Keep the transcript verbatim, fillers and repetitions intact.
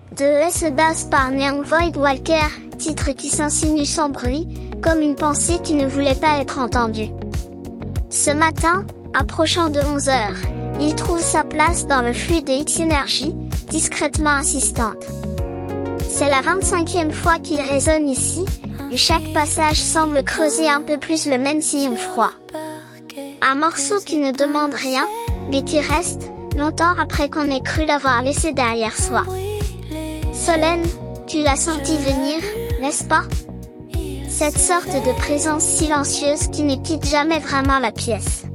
De E se base par Neon Void Walker, titre qui s'insinue sans bruit, comme une pensée qui ne voulait pas être entendue. Ce matin, approchant de onze heures, il trouve sa place dans le flux de X-Energy, discrètement insistante. C'est la vingt-cinquième fois qu'il résonne ici, et chaque passage semble creuser un peu plus le même sillon froid. Un morceau qui ne demande rien, mais qui reste, longtemps après qu'on ait cru l'avoir laissé derrière soi. Solène, tu l'as senti venir, n'est-ce pas? Cette sorte de présence silencieuse qui ne quitte jamais vraiment la pièce.